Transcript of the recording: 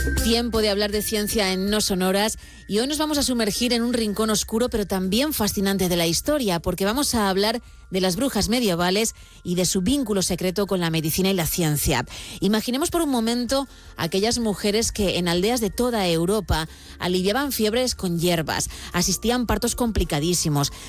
Tiempo de hablar de ciencia en No Sonoras y hoy nos vamos a sumergir en un rincón oscuro pero también fascinante de la historia, porque vamos a hablar de las brujas medievales y de su vínculo secreto con la medicina y la ciencia. Imaginemos por un momento aquellas mujeres que en aldeas de toda Europa aliviaban fiebres con hierbas, asistían partos complicadísimos,